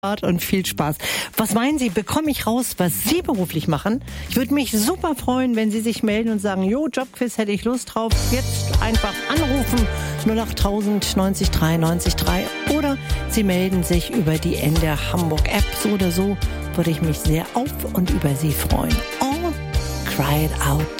und viel Spaß. Was meinen Sie, bekomme ich raus, was Sie beruflich machen? Ich würde mich super freuen, wenn Sie sich melden und sagen, jo, Jobquiz, hätte ich Lust drauf. Jetzt einfach anrufen, 08000 90 3 90 3. Oder Sie melden sich über die NDR Hamburg App. So oder so würde ich mich sehr auf und über Sie freuen. All cried out.